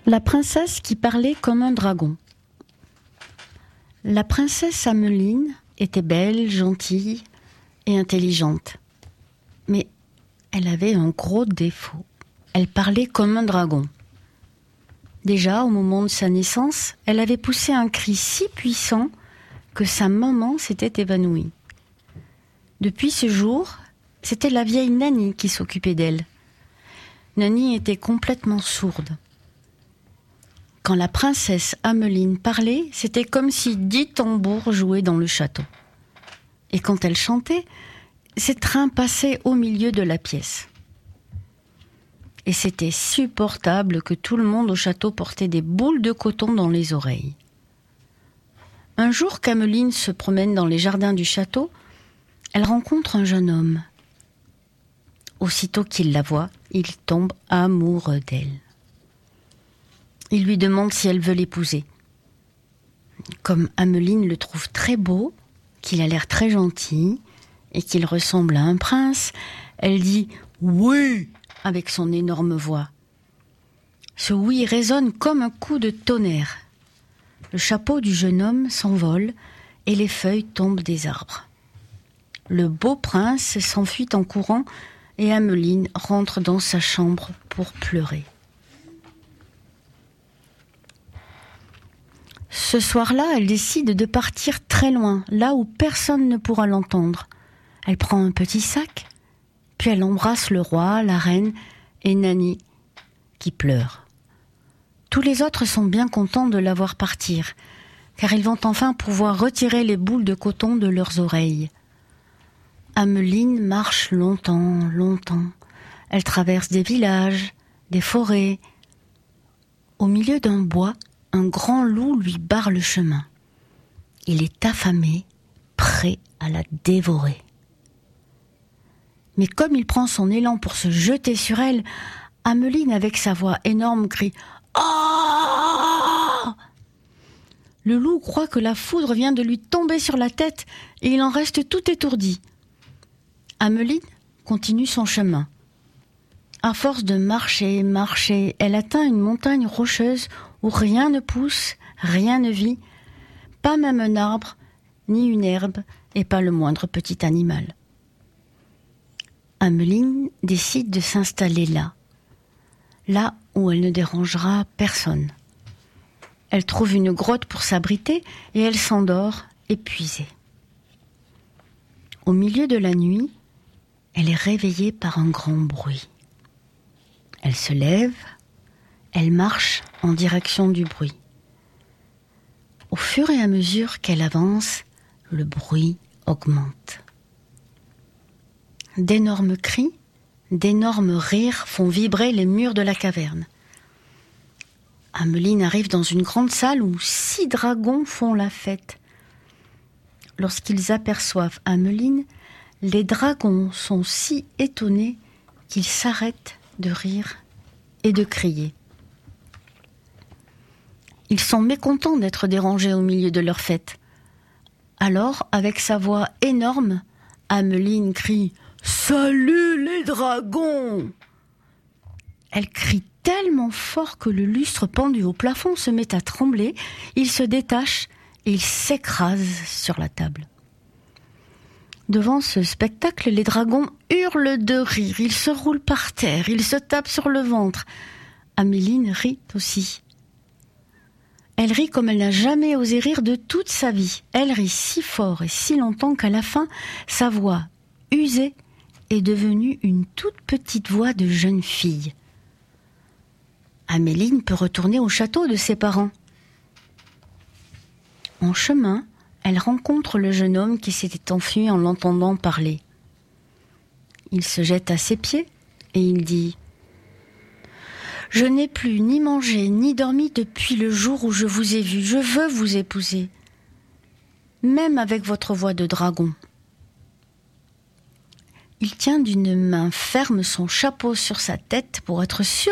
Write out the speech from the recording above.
La princesse qui parlait comme un dragon. La princesse Ameline était belle, gentille et intelligente. Mais elle avait un gros défaut. Elle parlait comme un dragon. Déjà, au moment de sa naissance, elle avait poussé un cri si puissant que sa maman s'était évanouie. Depuis ce jour, c'était la vieille Nanny qui s'occupait d'elle. Nanny était complètement sourde. Quand la princesse Ameline parlait, c'était comme si 10 tambours jouaient dans le château. Et quand elle chantait, ses trains passaient au milieu de la pièce. Et c'était supportable que tout le monde au château portait des boules de coton dans les oreilles. Un jour qu'Ameline se promène dans les jardins du château, elle rencontre un jeune homme. Aussitôt qu'il la voit, il tombe amoureux d'elle. Il lui demande si elle veut l'épouser. Comme Ameline le trouve très beau, qu'il a l'air très gentil et qu'il ressemble à un prince, elle dit « oui » avec son énorme voix. Ce « oui » résonne comme un coup de tonnerre. Le chapeau du jeune homme s'envole et les feuilles tombent des arbres. Le beau prince s'enfuit en courant et Ameline rentre dans sa chambre pour pleurer. Ce soir-là, elle décide de partir très loin, là où personne ne pourra l'entendre. Elle prend un petit sac, puis elle embrasse le roi, la reine et Nanny, qui pleure. Tous les autres sont bien contents de la voir partir, car ils vont enfin pouvoir retirer les boules de coton de leurs oreilles. Ameline marche longtemps, longtemps. Elle traverse des villages, des forêts. Au milieu d'un bois, un grand loup lui barre le chemin. Il est affamé, prêt à la dévorer. Mais comme il prend son élan pour se jeter sur elle, Ameline, avec sa voix énorme, crie « Ah !» Le loup croit que la foudre vient de lui tomber sur la tête et il en reste tout étourdi. Ameline continue son chemin. À force de marcher, elle atteint une montagne rocheuse où rien ne pousse, rien ne vit, pas même un arbre, ni une herbe, et pas le moindre petit animal. Ameline décide de s'installer là où elle ne dérangera personne. Elle trouve une grotte pour s'abriter et elle s'endort épuisée. Au milieu de la nuit, elle est réveillée par un grand bruit. Elle se lève, elle marche en direction du bruit. Au fur et à mesure qu'elle avance, le bruit augmente. D'énormes cris, d'énormes rires font vibrer les murs de la caverne. Ameline arrive dans une grande salle où 6 dragons font la fête. Lorsqu'ils aperçoivent Ameline, les dragons sont si étonnés qu'ils s'arrêtent de rire et de crier. Ils sont mécontents d'être dérangés au milieu de leur fête. Alors, avec sa voix énorme, Ameline crie « Salut les dragons !» Elle crie tellement fort que le lustre pendu au plafond se met à trembler, il se détache et il s'écrase sur la table. Devant ce spectacle, les dragons hurlent de rire, ils se roulent par terre, ils se tapent sur le ventre. Ameline rit aussi. Elle rit comme elle n'a jamais osé rire de toute sa vie. Elle rit si fort et si longtemps qu'à la fin, sa voix, usée, est devenue une toute petite voix de jeune fille. Ameline peut retourner au château de ses parents. En chemin, elle rencontre le jeune homme qui s'était enfui en l'entendant parler. Il se jette à ses pieds et il dit « Je n'ai plus ni mangé ni dormi depuis le jour où je vous ai vu. Je veux vous épouser, même avec votre voix de dragon. » Il tient d'une main ferme son chapeau sur sa tête pour être sûr